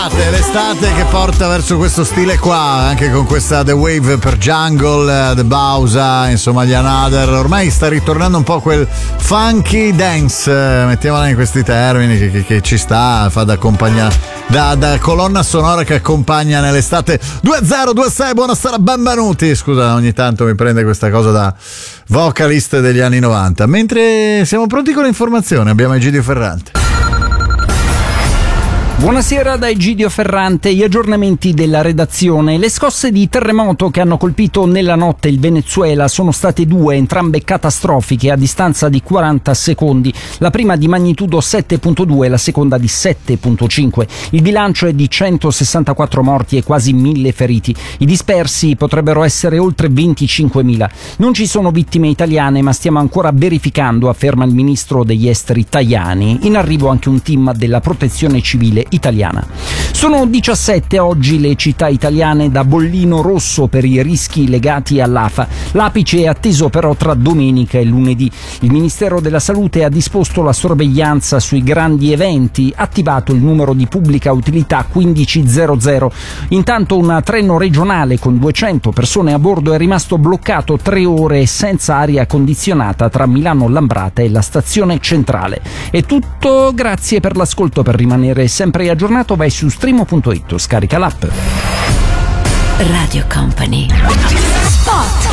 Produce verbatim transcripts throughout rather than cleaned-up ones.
L'estate che porta verso questo stile qua, anche con questa The Wave per Jungle, The Bausa, insomma gli Another, ormai sta ritornando un po' quel funky dance, mettiamola in questi termini, che, che, che ci sta, fa da compagnia, da, da colonna sonora che accompagna nell'estate. Due zero due sei, buonasera, benvenuti. Scusa, ogni tanto mi prende questa cosa da vocalist degli anni novanta. Mentre siamo pronti con l'informazione, abbiamo Egidio Ferrante. Buonasera da Egidio Ferrante, gli aggiornamenti della redazione. Le scosse di terremoto che hanno colpito nella notte il Venezuela sono state due, entrambe catastrofiche, a distanza di quaranta secondi. La prima di magnitudo sette virgola due, la seconda di sette virgola cinque. Il bilancio è di centosessantaquattro morti e quasi mille feriti. I dispersi potrebbero essere oltre venticinquemila. Non ci sono vittime italiane, ma stiamo ancora verificando, afferma il ministro degli esteri Tajani. In arrivo anche un team della protezione civile italiana. Sono diciassette oggi le città italiane da bollino rosso per i rischi legati all'A F A. L'apice è atteso però tra domenica e lunedì. Il Ministero della Salute ha disposto la sorveglianza sui grandi eventi, attivato il numero di pubblica utilità quindici zero. Intanto un treno regionale con duecento persone a bordo è rimasto bloccato tre ore senza aria condizionata tra Milano Lambrata e la stazione centrale. È tutto, grazie per l'ascolto. Per rimanere sempre aggiornato vai su streamo punto it, scarica l'app. Radio Company. Spot.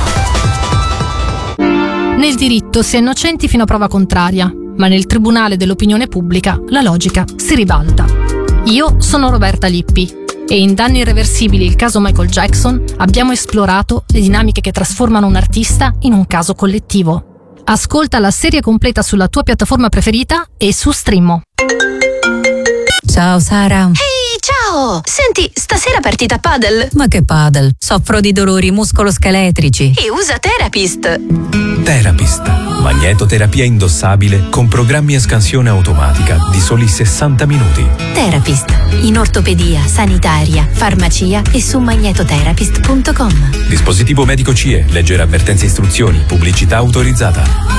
Nel diritto si è innocenti fino a prova contraria, ma nel tribunale dell'opinione pubblica la logica si ribalta. Io sono Roberta Lippi e in Danni irreversibili, il caso Michael Jackson, abbiamo esplorato le dinamiche che trasformano un artista in un caso collettivo. Ascolta la serie completa sulla tua piattaforma preferita e su Streamo. Ciao Sara. Ehi, ciao! Senti, stasera partita padel? Ma che padel? Soffro di dolori muscoloscheletrici. E usa Therapist. Therapist, magnetoterapia indossabile con programmi a scansione automatica di soli sessanta minuti. Therapist, in ortopedia, sanitaria, farmacia e su magnetotherapist punto com. Dispositivo medico C E, leggere avvertenze e istruzioni, pubblicità autorizzata.